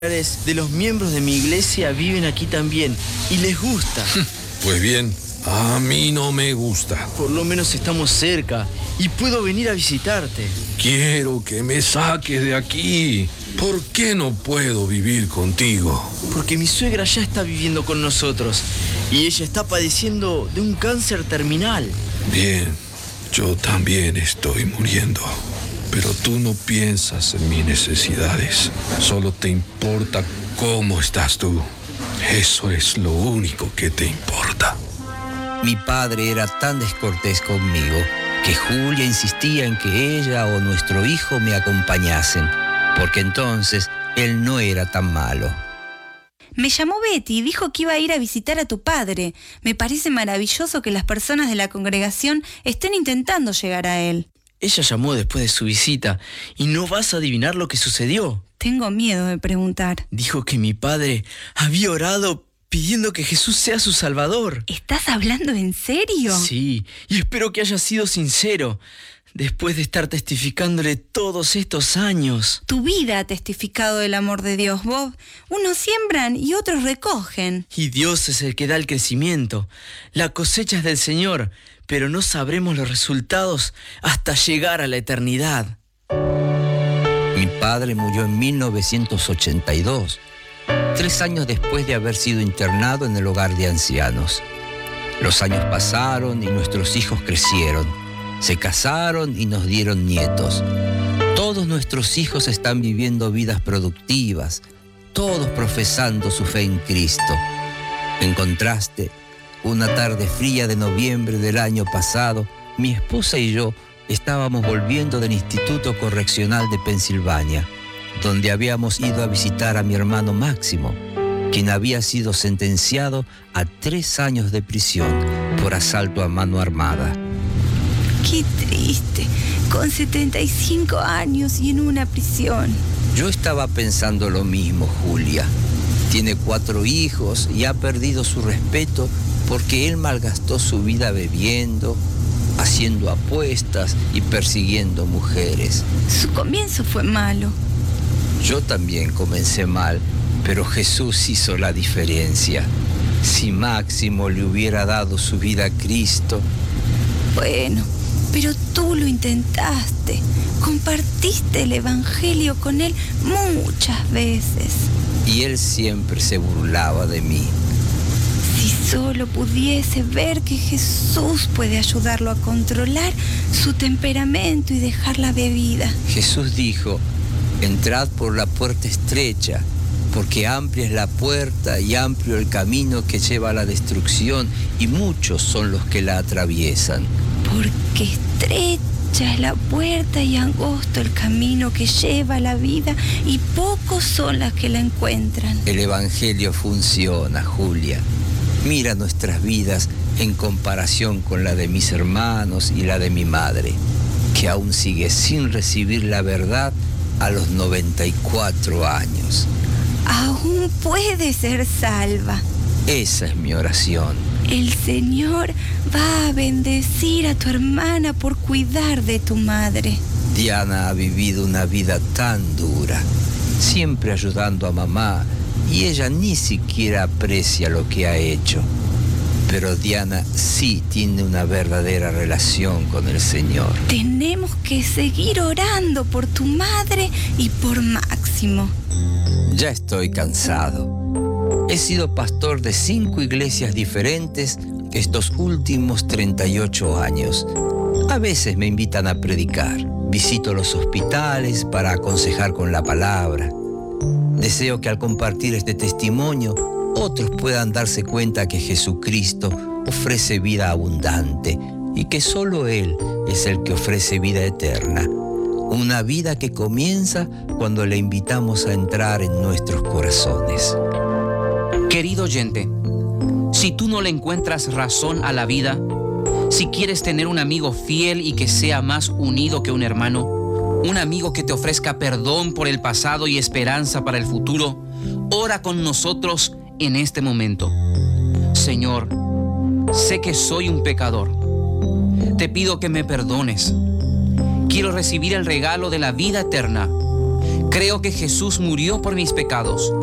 De los miembros de mi iglesia viven aquí también y les gusta. Pues bien, a mí no me gusta. Por lo menos estamos cerca y puedo venir a visitarte. Quiero que me saques de aquí. ¿Por qué no puedo vivir contigo? Porque mi suegra ya está viviendo con nosotros y ella está padeciendo de un cáncer terminal. Bien, yo también estoy muriendo. Pero tú no piensas en mis necesidades. Solo te importa cómo estás tú. Eso es lo único que te importa. Mi padre era tan descortés conmigo que Julia insistía en que ella o nuestro hijo me acompañasen, porque entonces él no era tan malo. Me llamó Betty y dijo que iba a ir a visitar a tu padre. Me parece maravilloso que las personas de la congregación estén intentando llegar a él. Ella llamó después de su visita y no vas a adivinar lo que sucedió. Tengo miedo de preguntar. Dijo que mi padre había orado pidiendo que Jesús sea su Salvador. ¿Estás hablando en serio? Sí, y espero que haya sido sincero. Después de estar testificándole todos estos años. Tu vida ha testificado del amor de Dios, Bob. Unos siembran y otros recogen. Y Dios es el que da el crecimiento. La cosecha es del Señor, pero no sabremos los resultados hasta llegar a la eternidad. Mi padre murió en 1982, 3 años después de haber sido internado en el hogar de ancianos. Los años pasaron y nuestros hijos crecieron. Se casaron y nos dieron nietos. Todos nuestros hijos están viviendo vidas productivas, todos profesando su fe en Cristo. En contraste, una tarde fría de noviembre del año pasado, mi esposa y yo estábamos volviendo del Instituto Correccional de Pensilvania, donde habíamos ido a visitar a mi hermano Máximo, quien había sido sentenciado a 3 años de prisión por asalto a mano armada. Qué triste, con 75 años y en una prisión. Yo estaba pensando lo mismo, Julia. Tiene 4 hijos y ha perdido su respeto porque él malgastó su vida bebiendo, haciendo apuestas y persiguiendo mujeres. Su comienzo fue malo. Yo también comencé mal, pero Jesús hizo la diferencia. Si Máximo le hubiera dado su vida a Cristo... Bueno, pero tú lo intentaste. Compartiste el Evangelio con él muchas veces. Y él siempre se burlaba de mí. Si solo pudiese ver que Jesús puede ayudarlo a controlar su temperamento y dejar la bebida. Jesús dijo: entrad por la puerta estrecha, porque amplia es la puerta y amplio el camino que lleva a la destrucción, y muchos son los que la atraviesan. Porque estrecha es la puerta y angosto el camino que lleva a la vida, y pocos son las que la encuentran. El Evangelio funciona, Julia. Mira nuestras vidas en comparación con la de mis hermanos y la de mi madre, que aún sigue sin recibir la verdad a los 94 años. Aún puede ser salva. Esa es mi oración. El Señor va a bendecir a tu hermana por cuidar de tu madre. Diana ha vivido una vida tan dura, siempre ayudando a mamá, y ella ni siquiera aprecia lo que ha hecho. Pero Diana sí tiene una verdadera relación con el Señor. Tenemos que seguir orando por tu madre y por Máximo. Ya estoy cansado. He sido pastor de 5 iglesias diferentes estos últimos 38 años. A veces me invitan a predicar. Visito los hospitales para aconsejar con la palabra. Deseo que al compartir este testimonio, otros puedan darse cuenta que Jesucristo ofrece vida abundante y que solo Él es el que ofrece vida eterna. Una vida que comienza cuando le invitamos a entrar en nuestros corazones. Querido oyente, si tú no le encuentras razón a la vida, si quieres tener un amigo fiel y que sea más unido que un hermano, un amigo que te ofrezca perdón por el pasado y esperanza para el futuro, ora con nosotros en este momento. Señor, sé que soy un pecador. Te pido que me perdones. Quiero recibir el regalo de la vida eterna. Creo que Jesús murió por mis pecados